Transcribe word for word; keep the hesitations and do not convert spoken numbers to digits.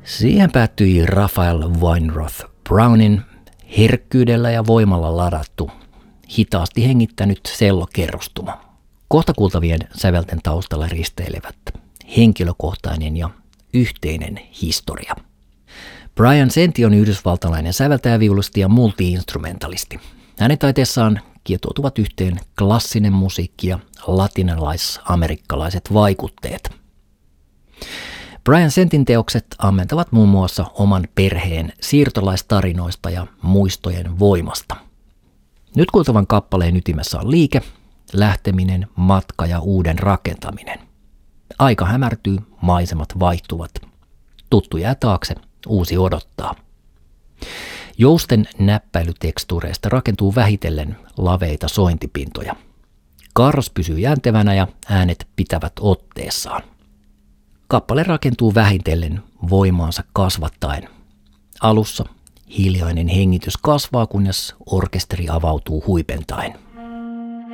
Siihen päättyi Raphael Weinroth Brownin herkkyydellä ja voimalla ladattu, hitaasti hengittänyt sellokerrostuma. Kohta kuultavien sävelten taustalla risteilevät henkilökohtainen ja yhteinen historia. Brian Senti on yhdysvaltalainen säveltäjä, viulisti ja multi-instrumentalisti. Hänen taiteessaan kietoutuvat yhteen klassinen musiikki ja latinalais-amerikkalaiset vaikutteet. Brian Sentin teokset ammentavat muun muassa oman perheen siirtolaistarinoista ja muistojen voimasta. Nyt kuultavan kappaleen ytimessä on liike, lähteminen, matka ja uuden rakentaminen. Aika hämärtyy, maisemat vaihtuvat. Tuttu jää taakse, uusi odottaa. Jousten näppäilytekstuureista rakentuu vähitellen laveita sointipintoja. Kaarros pysyy jäntevänä ja äänet pitävät otteessaan. Kappale rakentuu vähitellen voimaansa kasvattaen. Alussa hiljainen hengitys kasvaa, kunnes orkesteri avautuu huipentaen.